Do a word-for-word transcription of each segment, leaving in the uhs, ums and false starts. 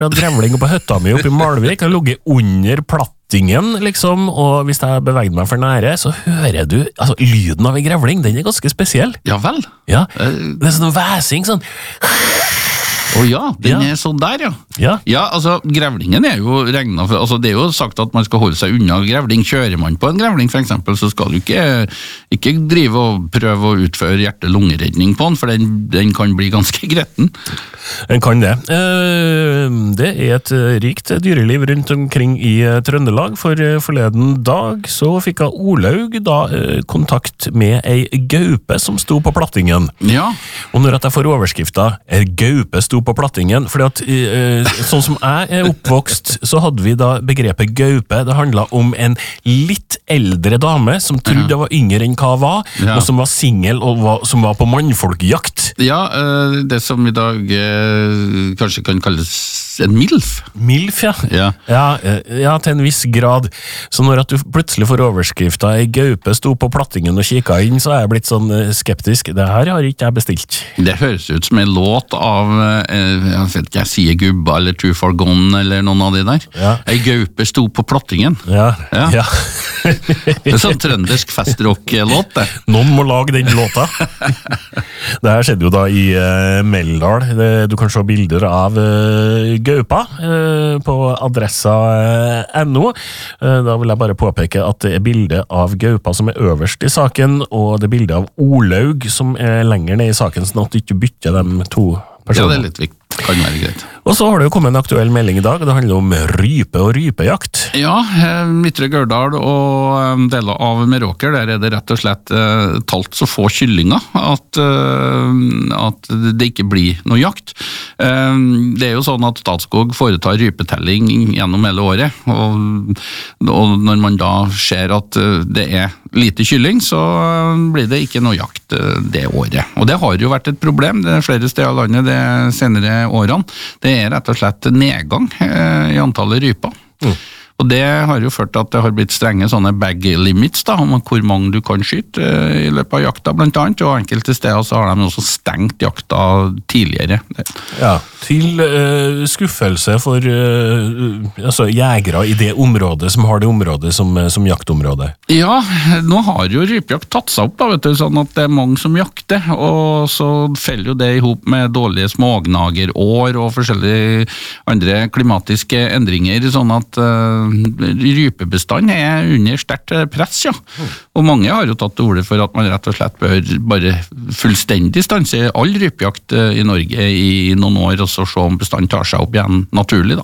Jeg hadde grevling på høtta mi oppe i Malvik, jeg logget under plattingen, liksom, og hvis jeg bevegde meg for nære, så hører du, altså, lyden av en grevling, den er ganske spesiell. Ja vel? Ja, det er sånn væsing, sånn... Å ja, den Ja. er sånn der, ja. Ja. Ja, altså, grevlingen er jo regnet for, altså, det er jo sagt at man skal holde seg unna grevling. Kjører man på en grevling, for eksempel, så skal du ikke, ikke drive og prøve å utføre hjerte-lungeredning på den, for den, den kan bli ganske gretten. En kan det. Eh, Det er et rikt dyreliv rundt omkring i eh, Trøndelag. For eh, forleden dag så fikk jeg Olaug da eh, kontakt med ei gaupe som sto på plattingen. Ja. Og når at jeg får overskrifta «Er gaupe sto på plattingen», fordi at eh, sånn som jeg er oppvokst, så hadde vi da begrepet gaupe. Det handlet om en litt eldre dame som trodde jeg var yngre enn hva jeg var, Ja. og som var singel og var, som var på mannfolkjakt. Ja, eh, det som i dag eh, kanskje kan kalles en milf. Milf, ja. Ja. Ja, eh, ja, til en viss grad. Så når at du plutselig får overskrifta «Ei gaupe sto på plattingen og kikket inn», så er jeg blitt sånn eh, skeptisk. Det her har ikke jeg bestilt. Det høres ut som en låt av, eh, jeg vet ikke, jeg sier Gubba eller Too Far Gone eller noen av de der. Ja. Ei gaupe sto på plattingen. Ja, Ja. ja. Det er sånn trøndersk festrock-låt, det. Noen må lage den låta. Det her skjedde jo da i uh, Meldal. Det, du kan se bilder av uh, gaupa uh, på adressa uh, N O. Uh, da vil jeg bare påpeke at det er bilde av gaupa som er øverst i saken, og det er bilde av Olaug som er lenger ned i saken, sånn at du ikke bytter de to Ja, personene. det er litt viktig. Kan være greit. Og så har det jo kommet en aktuell melding i dag, og det handler om rype og rypejakt. Ja, eh, Midtre Gørdal og eh, deler av Meråker, der er det rett og slett eh, talt så få kyllinger at, eh, at det ikke blir noe jakt. Eh, det er jo sånn at Statskog foretar rypetelling gjennom hele året, og, og når man da ser at eh, det er lite kylling, så eh, blir det ikke noe jakt eh, det året. Og det har jo vært et problem, det er flere steder i landet det senere årene. Det er rett og slett nedgang eh, i antallet ryper. Mm. Og det har jo ført til at det har blitt strenge sånne bag limits da, om hvor mange du kan skyte eh, i løpet av jakta blant annet, og enkelte steder så har de også stengt jakta tidligere. Ja, til uh, skuffelse for uh, altså, jegere i det området som har det området som, som jaktområde. Ja, nå har jo rypejakt tatt seg opp da, vet du, sånn at det er mange som jakter, og så feller jo det ihop med dårlige smågnagerår og forskjellige andre klimatiske endringer, sånn at uh, rypebestand er under sterkt press, ja. Og mange har jo tatt til orde for at man rett og slett bør bare fullstendig stanse all rypejakt i Norge i noen år, og så se om bestanden tar seg opp igjen naturlig, da.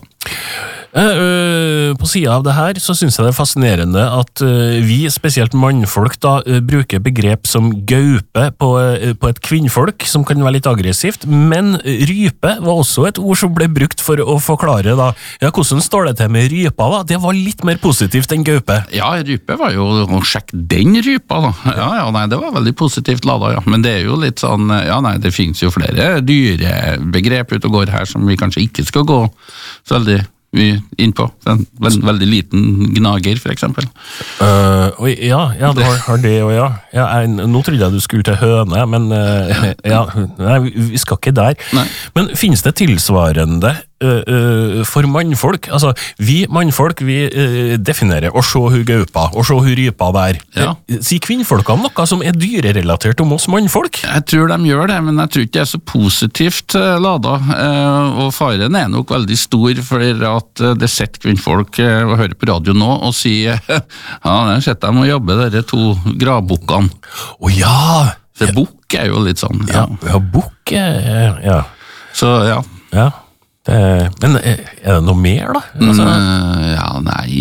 Uh, på siden av det her så synes jeg det er fascinerende at uh, vi, spesielt mannfolk da, uh, bruker begrep som gaupe på, uh, på et kvinnfolk som kan være litt aggressivt, men rype var også et ord som ble brukt for å forklare da, ja, hvordan står det til med rypa da? Det var litt mer positivt enn gaupe. Ja, rype var jo å sjekke den rypa da. Ja, ja, nei, det var veldig positivt ladet, ja. Men det er jo litt sånn, ja, nei, det finnes jo flere dyrebegrep ute og går her som vi kanskje ikke skal gå så veldig vi innpå. En veld, veldig liten gnager, for eksempel. Uh, oi, ja, ja, du har, har det og ja. ja jeg, nå trodde jeg du skulle til høne, men uh, ja, nei, vi skal ikke der. Nei. Men finnes det tilsvarende uh, uh, for mannfolk? Altså, vi mannfolk, vi uh, definerer å se hun gaupa, og se hun rypa der. Ja. Sier kvinnfolkene noe som er dyrerelatert om oss mannfolk? Jeg tror de gjør det, men jeg tror ikke det er så positivt uh, ladet, uh, og faren er nok veldig stor for at det sitter kvinnfolk og hører på radio nå og sier ja, der sitter de og jobber dere to gravbukkene. Å ja! For bukk er jo litt sånn. Ja, ja, ja bukk, ja. Så ja. Ja. Det, men er det noe mer da? Altså, mm, ja, nei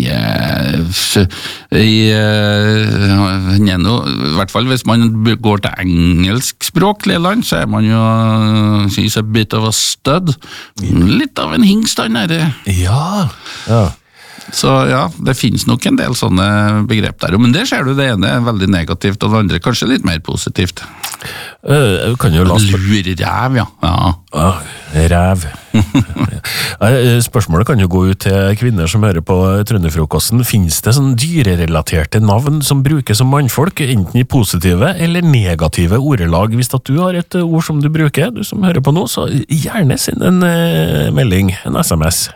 i, uh, no, i hvert fall hvis man går til engelskspråklige land, så er man jo she's a bit of a stud. Litt av en hingst, han er det. Ja, ja. Så ja, det finnes nok en del sånne begrep der, men det ser du, det ene er veldig negativt, og det andre kanskje litt mer positivt. Uh, kan jo la oss... Lurræv, ja. Ja. Ah, ræv. Spørsmålet kan jo gå ut til kvinner som hører på Trønderfrokosten. Finnes det sånn dyrerelaterte navn som brukes som mannfolk, enten i positive eller negative ordelag? Hvis at du har et ord som du bruker, du som hører på nå, så gjerne send en melding, en S M S.